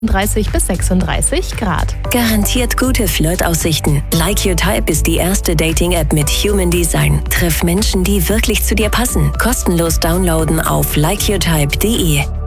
30 bis 36 Grad. Garantiert gute Flirtaussichten. Like Your Type ist die erste Dating-App mit Human Design. Treff Menschen, die wirklich zu dir passen. Kostenlos downloaden auf likeyourtype.de.